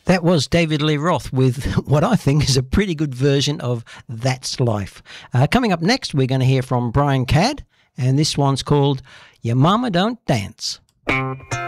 That was David Lee Roth with what I think is a pretty good version of That's Life. Coming up next, we're going to hear from Brian Cadd, and this one's called Your Mama Don't Dance.